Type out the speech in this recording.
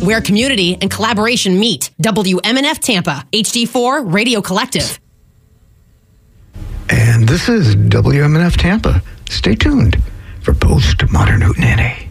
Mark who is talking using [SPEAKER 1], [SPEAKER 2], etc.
[SPEAKER 1] where community and collaboration meet. WMNF Tampa, HD4 Radio Collective.
[SPEAKER 2] And this is WMNF Tampa. Stay tuned for Postmodern Hootenanny.